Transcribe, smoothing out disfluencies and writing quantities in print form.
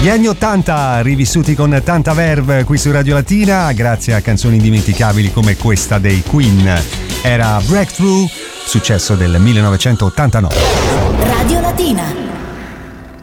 Gli anni 80 rivissuti con tanta verve qui su Radio Latina, grazie a canzoni indimenticabili come questa dei Queen. Era Breakthrough, successo del 1989. Radio Latina.